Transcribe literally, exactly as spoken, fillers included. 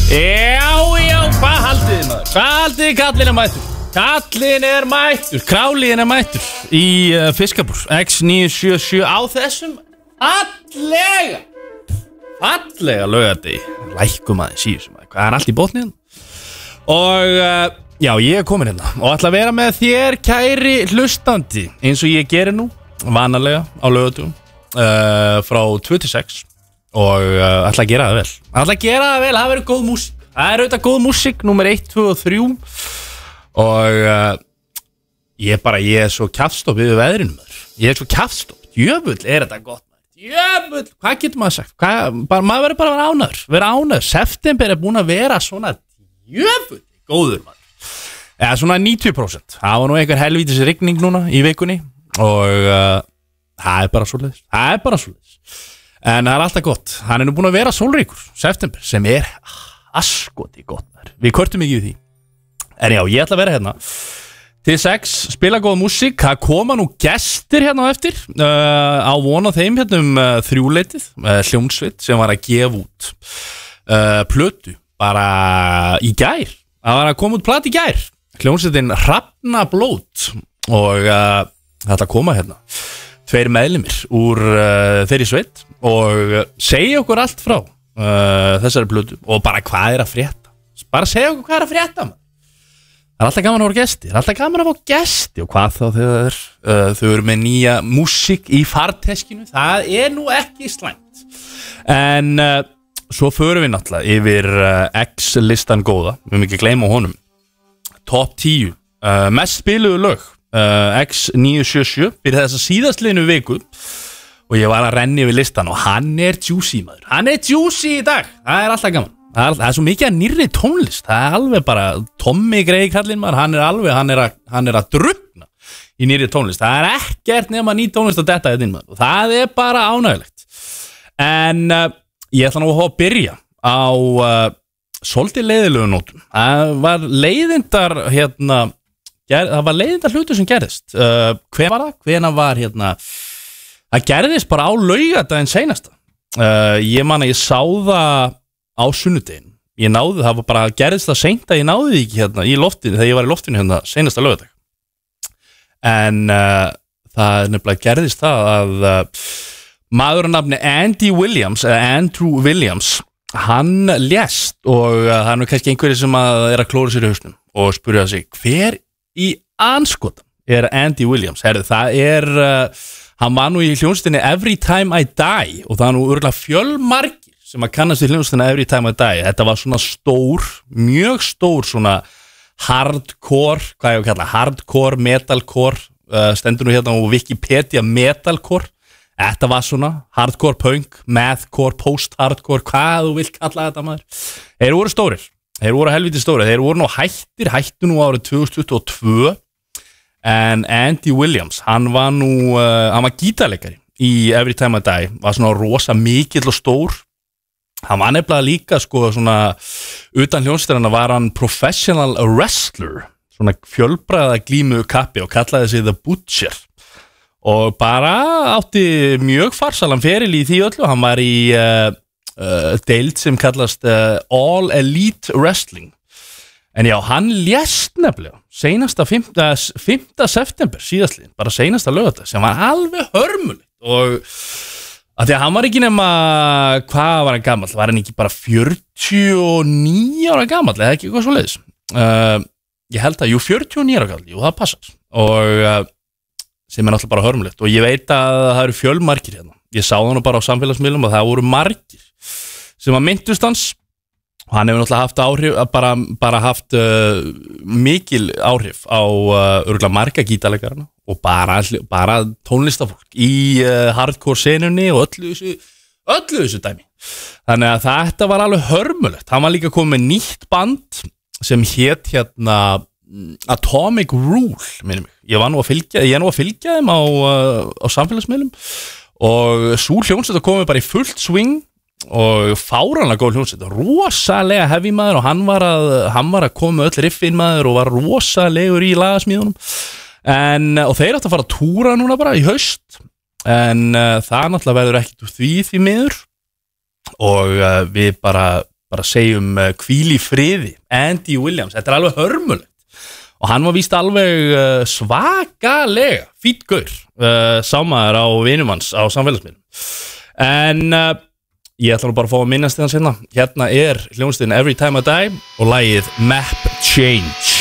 Já, já, hvað haldið þið maður? Hvað haldið þið kallin er mættur? Kallin er mættur, králíðin er mættur í uh, Fiskabúr X níu sjö sjö á þessum fallega fallega laugardegi. Lækum aðeins í þessu maður, hvað er allt í botnið? Og uh, já, ég er komin hérna og ætla að vera með þér kæri hlustandi eins og ég gerir nú, vanalega á laugardögum uh, frá tvö til sex og uh, ætla að gera það vel ætla að gera það vel, það verður góð músík það er auðvitað góð músík, númer eitt, tvö og þrjú og uh, ég bara, ég er svo kjaftstopp yfir veðrinu maður, ég er svo kjaftstopp djöfull er þetta gott maður, djöfull hvað getur maður sagt, hvað, bara, maður verður bara að vera ánæður vera ánæður, september er búin að vera svona djöfull góður maður, eða svona níutíu prósent það var nú einhver helvítis rigning núna í vikunni og uh, það er bara svoleiðis, það er bara svoleiðis en það er alltaf gott, hann er nú búin að vera sólríkur, september, sem er askoti gott þar, við kvörtum ekki við því en já, ég ætla að vera hérna til sex, spila góða músík það koma nú gestir hérna á eftir uh, á von á þeim hérna um uh, þrjúleitið, uh, hljómsveit sem var að gefa út uh, plötu, bara í gær það var að koma út plati í gær hljómsveitin Hrafnablót og uh, þetta koma hérna tveir meðlimir úr uh, þeirri sveit og uh, segja okkur allt frá uh, þessari plötu og bara hvað er að frétta bara segja okkur hvað er að frétta man. Það er alltaf gaman að fá gesti það er alltaf gaman að fá gesti og hvað þá þegar uh, þau eru með nýja músík í farteskinu það er nú ekki slæmt en uh, svo förum við náttúrulega yfir uh, X-listan góða við mögum ekki gleyma honum top tíu uh, mest spiluðu lög Uh, X níu sjö sjö fyrir þessa síðastliðinu viku og ég var að renni við listan og hann er juicy maður, hann er juicy í dag það er alltaf gaman, það er, það er svo mikið að nýrri tónlist, það er alveg bara Tommy Grey kallinn maður, hann er alveg hann er að, hann er að drukna í nýrri tónlist, það er ekkert nema ný tónlist að detta þetta inn maður og það er bara ánægilegt en uh, ég ætla nú að hóða að byrja á uh, svolítið leiðilegu nótum, það var leiðindar hérna Ger, það var leiðinda hlutu sem gerðist uh, hver var það? Hvena var hérna það gerðist bara á laugardaginn seinasta uh, ég man að ég sá það á sunnudegin ég náði, það var bara gerðist það seint að ég náði því ekki hérna í loftinu þegar ég var í loftinu hérna seinasta laugardag en uh, það er nefnilega gerðist það að uh, maður að nafni Andy Williams eða Andrew Williams hann lést og uh, það er nú kannski einhverju sem að er að klóra sér í hausnum og spurja sig hver í anskotan er Andy Williams Herðu, það er uh, hann var nú í hljónstinni Every Time I Die og það er nú örgulega fjölmargir sem að kannast í hljónstinni Every Time I Die þetta var svona stór, mjög stór svona hardcore hvað ég að kalla, hardcore, metalcore uh, stendur nú hérna á Wikipedia metalcore, þetta var svona hardcore punk, mathcore, post-hardcore hvað þú vilt kalla þetta maður þeir voru stórir Þeir voru helviti stóri, þeir voru nú hættir, hættu nú árið tvö þúsund tuttugu og tvö en Andy Williams, hann var nú, uh, hann var gítarleikari í Every Time I Die, var svona rosa mikill og stór, hann var nefnilega líka sko svona, utan hljónstirana var hann professional wrestler, svona fjölbræða glímu kappi og kallaði sig The Butcher og bara átti mjög farsalan feril í því öllu, hann var í... Uh, Uh, deild sem kallast uh, All Elite Wrestling en já, hann lést nefnilega seinasta fimmta september síðastliðin, bara seinasta laugardag sem var alveg hörmulegt og að því að hann var ekki nema hvað var hann gamall, var hann ekki bara fjörutíu og níu ára gamall eða ekki eitthvað svo leiðis uh, ég held að, jú fjörutíu og níu ára gamall, jú það passar og uh, sem er náttúrulega bara hörmulegt og ég veit að það eru fjölmargir hérna ég sá það nú bara á samfélagsmiðlum og það voru margir sem að myndust hans og hann hefur náttúrulega haft áhrif bara, bara haft uh, mikil áhrif á uh, örgulega marga gítarleikarana og bara, bara tónlistafólk í uh, hardcore senunni og öllu þessu, öllu þessu dæmi þannig að þetta var alveg hörmulegt hann var líka komið með nýtt band sem hét hérna Atomic Rule minnum mig ég var nú að fylgja, ég er nú að fylgja þeim á, uh, á samfélagsmiðlum og svo hljónsett komið bara í fullt swing og fáranlega góð hljónsett rosalega heavy maður og hann var að hann var að koma með öll riffin maður og var rosalegur í lagasmíðunum en, og þeir átt að fara að túra núna bara í haust en uh, það náttúrulega verður ekkert úr því því miður og uh, við bara bara segjum uh, hvíl í friði Andy Williams, þetta er alveg hörmulegt og hann var víst alveg uh, svakalega fínn gaur uh, sámaður á vinum hans á samfélagsmiðlum en uh, ég ætla nú bara að fá að minnast þess hérna hérna er hljómsveitin Every Time I Die og lagið Map Change